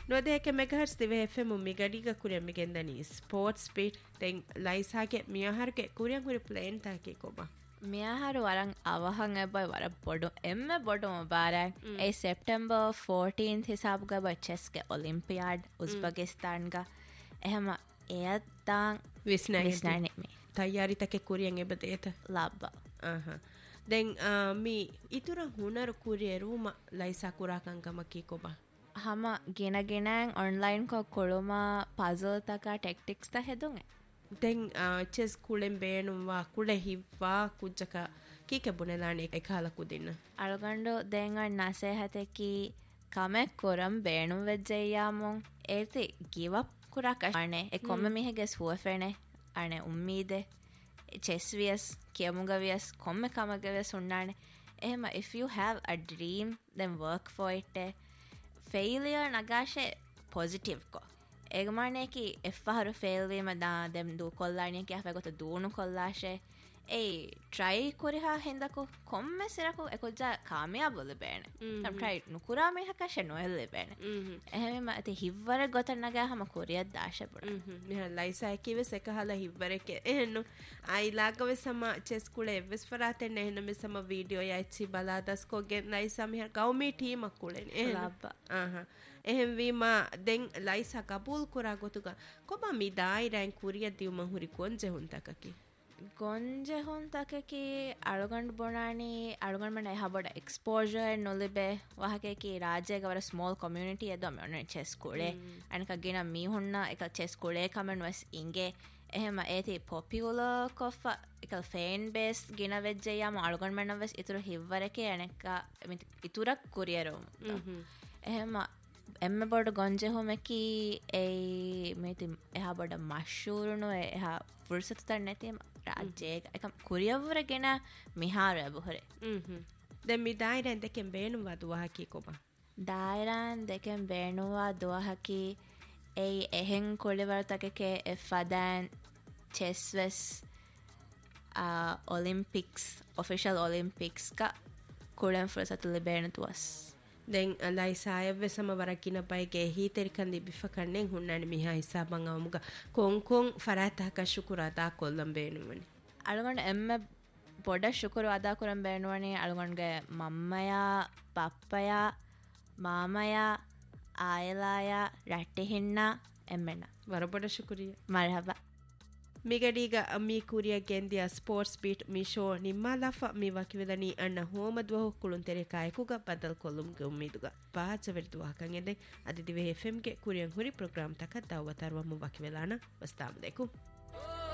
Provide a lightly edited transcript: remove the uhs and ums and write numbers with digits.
නොදේක මෙගහර්ස් දිවේ FM මිගඩිග කුරිය මිගෙන්දනි sports beat දෙන් ලයිසාගේ මියහර්ගේ Kurien හුරි plane තාකේ කොබා මියහරු වරන් අවහන් එබයි වර බොඩු එම්ම බොඩු මුබාරක් ඒ සෙප්ටෙම්බර් 14th හිසාබුග බයි චෙස්ගේ ඔලිම්පියාඩ් උස්බෙකිස්තාන්ග එහෙම එයත්තාන් විස්නානෙමි තයාරි තකේ කුරියන් එබ දේත ලබ්බා දැන් මී ඉතුර හුනර කුරිය රූම ලයිසා කුරාකංගම කී කොබා හම ගෙනගෙනන් ඔන්ලයින් කො කොළුමා පසල් තකා ටෙක්ටික්ස් ත හෙදුන් දැන් චෙස් කුලෙන් බේනුම්වා කුල හිව්වා කුජ්ජක කීක බුනෙලානේ එකහලකු දෙන්න අලගණ්ඩ දැන් නසේ හැතකි කමෙක් කොරම් බේනුම් වෙජ්ජයාමුන් ඒති ගිවප් කුරාකනේ එකොම මිහගේ ස්වුවෆෙනේ අනේ උම්මීදේ චෙස්වියස් කියමුගවියස් කොම්ම කමගවියස් උන්නානේ එහෙම if you have a dream then work for it failure nagaashe positive ko egmane ki effaharu fail wema da dem du kollani ki afa gota duunu kollaashe ei try koriha hendako komme sirako ekojja kamyab lebene sam try nukura me hakashe noel lebene ehme ma ate hivware gota naga hama koriyad daashe pura me laisa kiwe sekahala hivware ke ehnu ai lagave sama chess kule evs farate nehna me sama video ya ichi baladas ko gen laisa me gaumi team akule labba ehem wima den laisa kabul kura gotuga koba mi dairan kuriyad diuma huri konje huntakaki ಗೊಂಜೆ ಹೊಂತಕಿ ಅಳುಗಂಡು ಬೊಣಾಣಿ ಅಳುಗಂಡು ಮನೆ ಹಬಡ exposure ನೊಲಿಬೆ ವಾಹಕಿ ರಾಜ್ಯಗ ಅವರ small community ಎದು ಅಮ್ಮೆ chess ಕುಳೆ ಅನಕ ಗಿನ me ಹುಣ್ಣ ಎಕ chess ಕುಳೆ common ವಸ್ ಇಂಗೆ එහෙම ඒති popular කොෆ එක ෆේන් base ගෙන වෙජ්ජයාම අලුගන් මන වස් ඉතුරු හිව්වරකේ අනක ඉතුරක් කුරියරෝ එහෙම එම්ම බොඩ ගොන්ජෙ හොමකි ඒ මේති එහා බොඩ මෂූරුණු එහා ෆුර්සත තර නැති රාජ්‍යයක එක කුරියවරගෙන මිහාර ඇබුහරේ දැන් මේ දායිරන් දෙකෙන් බේනුවා දුවහකි කොබ දායිරන් දෙකෙන් බේනුවා දුවහකි ඒ එහෙන් කොළවරතකේ එෆදන් චෙස්වස් ඔලිම්පික්ස් ඔෆිෂල් ඔලිම්පික්ස් ක කුලන් ෆුර්සත ලැබෙන තුවස් දැන් ලයිසායව සමවරකින පයිගේ හීතරිකන්දි බිෆකන්නෙන් හුන්නනි මිහා හිසාබන් අවමුග කොංකොං ෆරාතහක ශුකුර අදා කොල්ලම් බේනුවනි අලුගන් එම්ම පොඩ ශුකුර අදා කරම් බේනුවනි අලුගන්ගේ මම්මයා පප්පයා මාමයා ආයලායා රට්ටෙහෙන්න එම්මෙන්න වරපොඩ ශුකුරිය මරහබා මිගඩීಗ ಮೀ ಕುರಿಯ ಗೆಂದಿಯ ಸ್ಪೋರ್ಟ್ಸ್ ಬೀಟ್ ಮೀ ಶೋ ನಿಮ್ಮ ಲಫ ಮೀ ವಕಿವೆದನಿ ಅಣ್ಣ ಹೋಮದ್ವಹು ಕುಳುನ್ ತೆರೆ ಕಾಯಕುಗ ಬದಲ್ ಕೊಲ್ಲುಂ ಗುಮ್ಮಿದುಗ ಬಾಚವೆರಿದು ಹಾಕಂಗೆದೆ ಅದಿದಿವೆ ಎಫ್ಎಂ ಗೆ ಕುರಿಯಂ ಹುರಿ ಪ್ರೋಗ್ರಾಮ್ ತಕ ದವತರ್ವ ಮು ವಕಿವೆಲಾನ ವಸ್ತಾಮ್ ದೇಕು